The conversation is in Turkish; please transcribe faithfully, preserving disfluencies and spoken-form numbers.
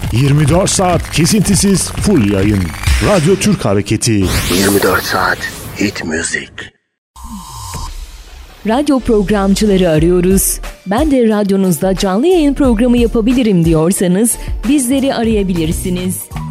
yirmi dört saat kesintisiz full yayın. Radyo Türk Hareketi. yirmi dört saat hit müzik. Radyo programcıları arıyoruz. Ben de radyonuzda canlı yayın programı yapabilirim diyorsanız bizleri arayabilirsiniz.